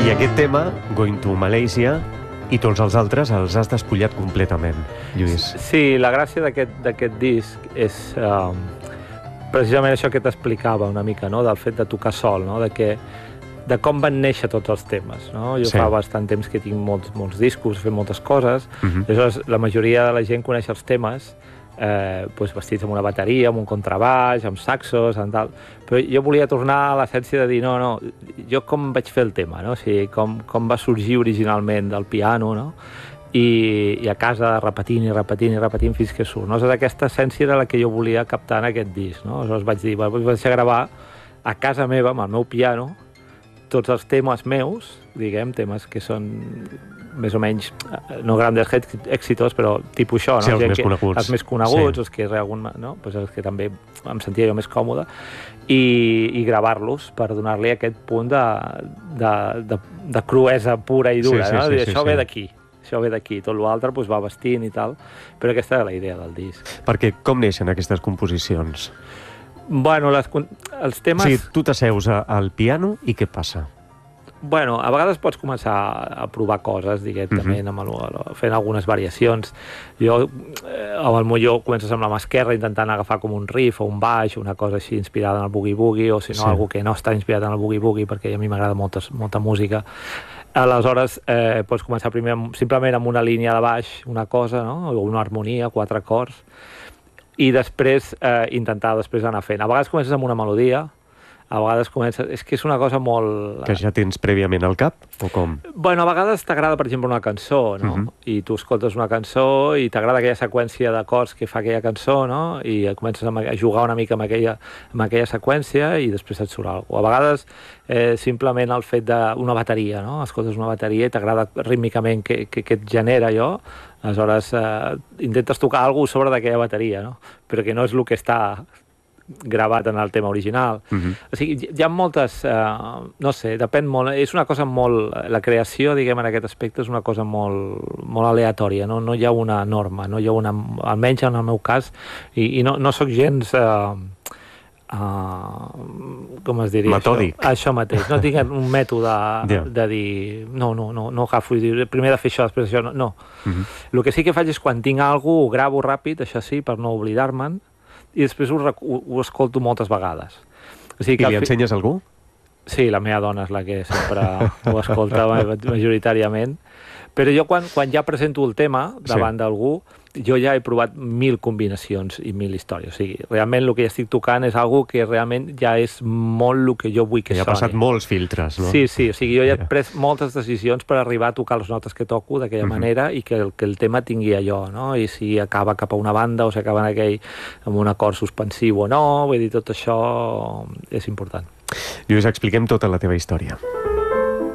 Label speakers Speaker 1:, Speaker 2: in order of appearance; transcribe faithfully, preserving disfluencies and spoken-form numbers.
Speaker 1: I aquest tema, Going to Malaysia, i tots els altres els has despullat completament, Lluís.
Speaker 2: Sí, la gràcia d'aquest disc és uh, precisament això que t'explicava una mica, no? Del fet de tocar sol, no? De, que, de com van néixer tots els temes. No? Jo sí. fa bastant temps que tinc molts, molts discos, he fet moltes coses, uh-huh. Llavors la majoria de la gent coneix els temes eh, doncs vestits amb una bateria, amb un contrabaix, amb saxos, amb tal. Però jo volia tornar a l'essència de dir, no, no, jo com vaig fer el tema, no? O sigui, com, com va sorgir originalment del piano, no? I, i a casa repetint i repetint i repetint fins que surt. No? Aquesta essència era la que jo volia captar en aquest disc. No? Aleshores vaig dir, vaig deixar gravar a casa meva, amb el meu piano, tots els temes meus, diguem, temes que són més o menys, no grandes èxitos, però tipus això, no?
Speaker 1: Sí, els Gent més que, coneguts.
Speaker 2: Els més coneguts, sí. els, que algun, no? pues els que també em sentia jo més còmode, i, i gravar-los per donar-li aquest punt de, de, de, de cruesa pura i dura. Sí, sí, no? sí, sí, això sí, ve sí. d'aquí. Això ve d'aquí, tot l'altre pues, va vestint i tal, però aquesta era la idea del disc.
Speaker 1: Perquè com neixen aquestes composicions?
Speaker 2: Bueno, les, els temes...
Speaker 1: O sigui, tu t'asseus al piano i què passa?
Speaker 2: Bueno, a vegades pots començar a provar coses, directament, uh-huh. amb el, fent algunes variacions. Jo, eh, amb el molló, comences amb la mà esquerra intentant agafar com un riff o un baix, una cosa així inspirada en el boogie-boogie, o si no, sí. algú que no està inspirat en el boogie-boogie, perquè a mi m'agrada molta, molta música. Aleshores, eh, pots començar primer amb, simplement amb una línia de baix, una cosa, no? O una harmonia, quatre acords, i després eh, intentar després anar fent. A vegades comences amb una melodia, a vegades comences... És que és una cosa molt...
Speaker 1: Que ja tens prèviament al cap, o com?
Speaker 2: Bueno, a vegades t'agrada, per exemple, una cançó, no? Uh-huh. I tu escoltes una cançó i t'agrada aquella seqüència d'acords que fa aquella cançó, no? I comences a jugar una mica amb aquella, amb aquella seqüència i després et surt alguna cosa. A vegades, eh, simplement el fet d'una bateria, no? Escoltes una bateria i t'agrada rítmicament que, que, que et genera allò, aleshores eh, intentes tocar alguna cosa sobre d'aquella bateria, no? Però que no és el que està gravat en el tema original. Uh-huh. O sigui, hi ha moltes... Eh, no sé, depèn molt... És una cosa molt... La creació, diguem, en aquest aspecte és una cosa molt, molt aleatòria, no? No hi ha una norma, no hi ha una... Almenys en el meu cas, i, i no, no sóc gens... Eh, uh, com es diria?
Speaker 1: Metòdic.
Speaker 2: Això, això mateix. No tinc un mètode yeah. de dir... No, no, no, no agafo i dir... Primer de fer això, després això... No. no. Uh-huh. El que sí que faig és quan tinc alguna cosa, ho gravo ràpid, això sí, per no oblidar-me'n, i després ho, ho, ho escolto moltes vegades. O sigui que
Speaker 1: I li ensenyes a algú?
Speaker 2: Sí, la meva dona és la que sempre ho escolta majoritàriament. Però jo quan, quan ja presento el tema davant sí. d'algú, jo ja he provat mil combinacions i mil històries. O sigui, realment el que ja estic tocant és algo que realment ja és molt el que jo vull que, que
Speaker 1: ja
Speaker 2: soni.
Speaker 1: Ha passat molts filtres, no?
Speaker 2: Sí, sí. O sigui, jo ja he pres moltes decisions per arribar a tocar les notes que toco d'aquella uh-huh. manera i que el, que el tema tingui allò, no? I si acaba cap a una banda o si acaba en aquell, amb un acord suspensiu o no, vull dir, tot això és important.
Speaker 1: Lluís, expliquem tota la teva història.